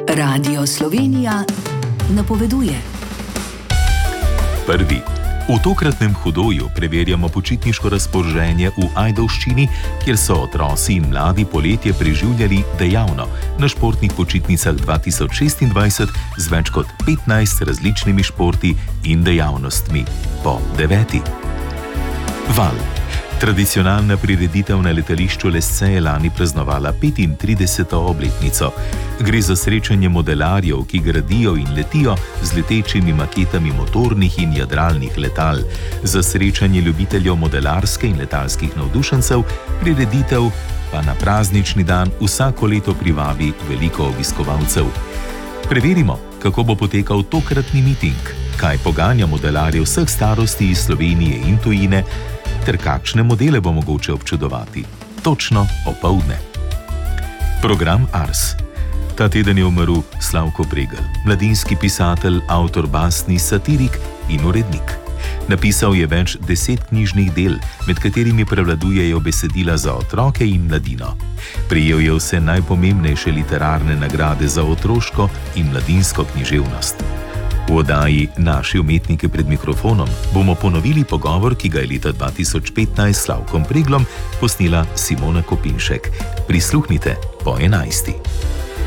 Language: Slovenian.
Radio Slovenija napoveduje. Prvi. V tokratnem Hudoju preverjamo počitniško razpoloženje v Ajdovščini, kjer so otroci in mladi poletje preživljali dejavno na športnih počitnicah 2026 z več kot 15 različnimi športi in dejavnostmi. Po 9. Val. Tradicionalna prireditev na letališču Lesce je lani praznovala 35. obletnico. Gre za srečanje modelarjev, ki gradijo in letijo z letečimi maketami motornih in jadralnih letal. Za srečanje ljubiteljev modelarske in letalskih navdušencev prireditev pa na praznični dan vsako leto privabi veliko obiskovalcev. Preverimo, kako bo potekal tokratni miting, kaj poganja modelarje vseh starosti iz Slovenije in tujine, ter kakšne modele bo mogoče občudovati. Točno opoldne. Program Ars. Ta teden je umrl Slavko Pregl, mladinski pisatelj, avtor basni, satirik in urednik. Napisal je več 10 knjižnih del, med katerimi prevladujejo besedila za otroke in mladino. Prejel je vse najpomembnejše literarne nagrade za otroško in mladinsko književnost. V oddaji Naši umetniki pred mikrofonom bomo ponovili pogovor, ki ga je leta 2015 s Slavkom Preglom posnela Simona Kopinšek. Prisluhnite po 11.